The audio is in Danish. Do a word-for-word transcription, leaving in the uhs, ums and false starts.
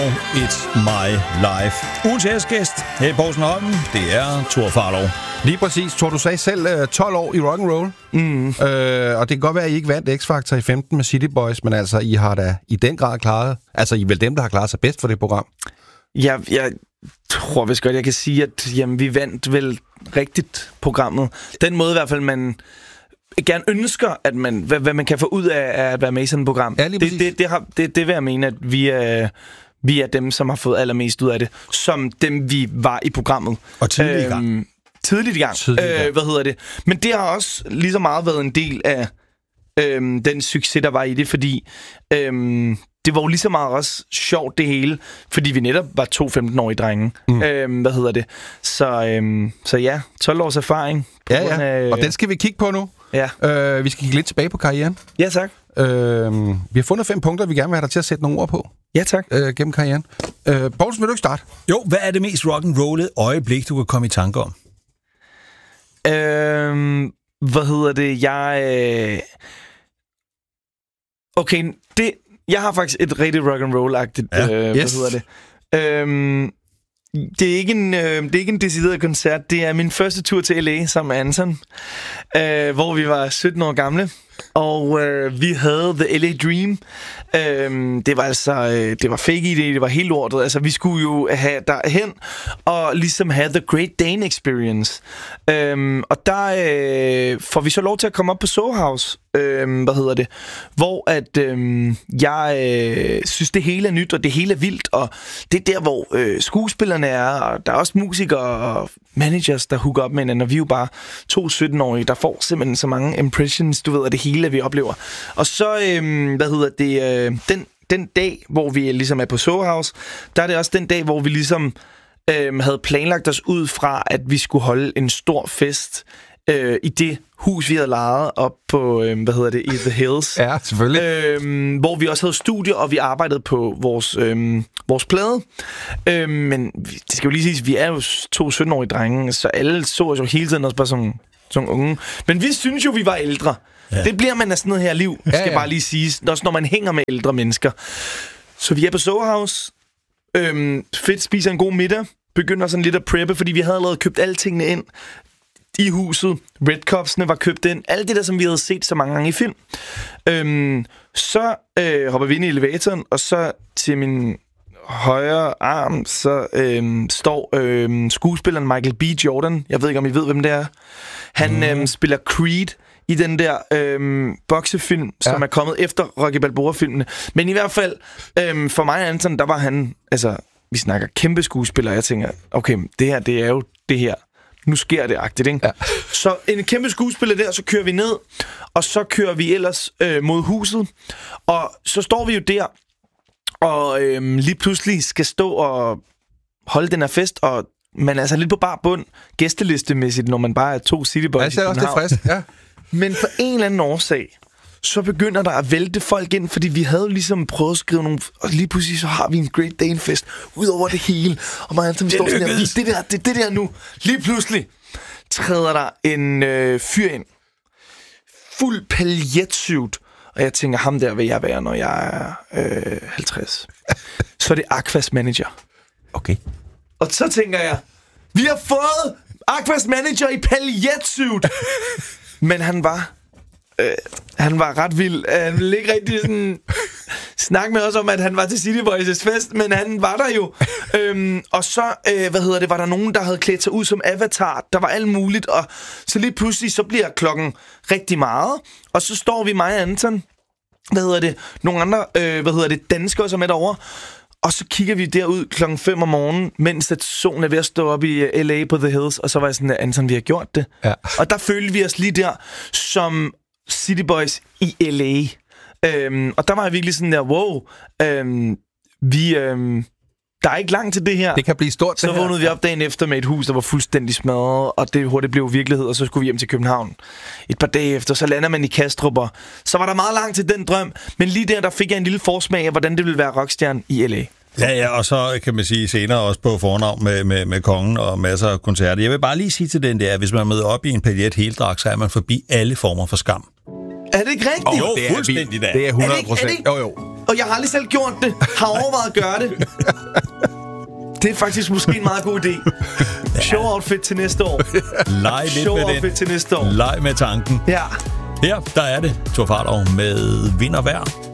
It's My Life. Ugens æresgæst her i Poulsen og Holmen, det er Thor Farlov. Lige præcis. Thor, du sagde selv uh, tolv år i rock'n'roll. Mm. Uh, og det kan godt være, at I ikke vandt X-Factor i femten med City Boys, men altså, I har da i den grad klaret... Altså, I er vel dem, der har klaret sig bedst for det program? Ja, jeg tror vist godt, jeg kan sige, at jamen, vi vandt vel rigtigt programmet. Den måde i hvert fald, man gerne ønsker, at man, hvad, hvad man kan få ud af at være med i sådan et program. Ja, det, det, det, har, det, det vil jeg mene, at vi er, vi er dem, som har fået allermest ud af det, som dem, vi var i programmet. Og tidligt i gang. Øhm, tidligt i gang. Tidligt i gang. Øh, hvad hedder det? Men det har også lige så meget været en del af øhm, den succes, der var i det, fordi... Øhm, det var jo lige så meget også sjovt det hele, fordi vi netop var to femten-årige drenge. Mm. Øhm, hvad hedder det? Så, øhm, så ja, tolv års erfaring. Ja, ja. Af, og den skal vi kigge på nu. Ja. Øh, vi skal kigge lidt tilbage på karrieren. Ja, tak. Øh, vi har fundet fem punkter, vi gerne vil have dig til at sætte nogle ord på. Ja, tak. Øh, gennem karrieren. Øh, Poulsen, vil du ikke starte? Jo, hvad er det mest rock'n'rollede øjeblik, du kan komme i tanke om? Øhm, hvad hedder det? Jeg... Øh... Okay, det... Jeg har faktisk et rigtig rock'n'roll-agtigt, ja. øh, yes. hvad hedder det. Øhm, det, er ikke en, øh, det er ikke en decideret koncert. Det er min første tur til L A sammen med Anton, øh, hvor vi var sytten år gamle. Og øh, vi havde The L A Dream. Øh, det var altså øh, det var fake I D, det var helt lortet. Altså vi skulle jo have derhen og ligesom have The Great Dane Experience. Øh, og der øh, får vi så lov til at komme op på Soho House. Øh, hvad hedder det? Hvor at øh, jeg øh, synes det hele er nyt og det hele er vildt, og det er der hvor øh, skuespillerne er, og der er også musikere og managers der hooker op med hinanden, og vi er jo bare to sytten-årige, der får simpelthen så mange impressions, du ved, af det hele, vi oplever. Og så, øh, hvad hedder det, øh, den, den dag, hvor vi ligesom er på Soho House, der er det også den dag, hvor vi ligesom øh, havde planlagt os ud fra, at vi skulle holde en stor fest øh, i det hus, vi havde lejet op på, øh, hvad hedder det, i The Hills. Ja, selvfølgelig. Øh, hvor vi også havde studie, og vi arbejdede på vores, øh, vores plade. Øh, men det skal jo lige siges, vi er jo to sytten-årige drenge, så alle så os jo hele tiden også bare som, som unge. Men vi synes jo, vi var ældre. Ja. Det bliver man af sådan noget her liv, skal ja, ja. bare lige siges. Også når man hænger med ældre mennesker. Så vi er på Soho House. Øh, fedt, spiser en god middag. Begynder sådan lidt at preppe, fordi vi havde allerede købt alle tingene ind i huset. Red Cups'ene var købt ind. Alt det der, som vi havde set så mange gange i film. Øhm, så øh, hopper vi ind i elevatoren, og så til min højre arm, så øh, står øh, skuespilleren Michael B. Jordan. Jeg ved ikke, om I ved, hvem det er. Han mm. øh, spiller Creed i den der øh, boksefilm, som ja. er kommet efter Rocky Balboa-filmene. Men i hvert fald, øh, for mig og Anton, der var han, altså, vi snakker kæmpe skuespiller, jeg tænker, okay, det her, det er jo det her. Nu sker det agtigt, ikke? Ja. Så en kæmpe skuespiller der, så kører vi ned, og så kører vi ellers øh, mod huset. Og så står vi jo der, og øh, lige pludselig skal stå og holde den her fest, og man er altså lidt på bar bund, gæstelistemæssigt, når man bare er to City Boys. Ja, det er også lidt frisk, ja. Men på en eller anden årsag, så begynder der at vælte folk ind, fordi vi havde ligesom prøvet at skrive nogle... Og lige pludselig så har vi en Great Dane Fest ud over det hele. Og man står sådan her, det der, det, det der nu. Lige pludselig træder der en øh, fyr ind. Fuld paljetsuit. Og jeg tænker, ham der vil jeg være, når jeg er øh, halvtreds. Så er det Aquas manager. Okay. Og så tænker jeg, vi har fået Aquas manager i paljetsuit. Men han var... Øh, han var ret vild. Han ville ikke rigtig sådan snakke med os om, at han var til City Boys' fest, men han var der jo. øhm, og så, øh, hvad hedder det, var der nogen, der havde klædt sig ud som Avatar. Der var alt muligt, og så lige pludselig, så bliver klokken rigtig meget, og så står vi, mig og Anton, hvad hedder det, nogle andre, øh, hvad hedder det, danskere, som er derovre, og så kigger vi derud klokken fem om morgenen, mens at solen er ved at stå op i L A på The Hills, og så var jeg sådan, Anton, vi har gjort det. Ja. Og der følte vi os lige der, som City Boys i L A. Øhm, og der var jeg virkelig sådan der, wow, øhm, vi, øhm, der er ikke langt til det her. Det kan blive stort. Så vågnede vi op dagen efter med et hus, der var fuldstændig smadret, og det hurtigt blev virkelighed, og så skulle vi hjem til København. Et par dage efter, så lander man i Kastrup, og så var der meget langt til den drøm, men lige der, der fik jeg en lille forsmag af, hvordan det ville være rockstjerne i L A. Ja, ja, og så kan man sige senere også på fornavn med, med, med kongen og masser af koncerter. Jeg vil bare lige sige til den der, at hvis man møder op i en paljet heldragt, så er man forbi alle former for skam. Er det ikke rigtigt? Oh, jo, det er fuldstændig da. Det er hundrede Er det procent. ikke- Jo, jo. Og jeg har aldrig selv gjort det. Har overvejet at gøre det. Det er faktisk måske en meget god idé. Show outfit til næste år. Leg lidt Show med outfit det. til næste år. Leg med tanken. Ja. Her, der er det. Thor Farlov med Vind og Vejr.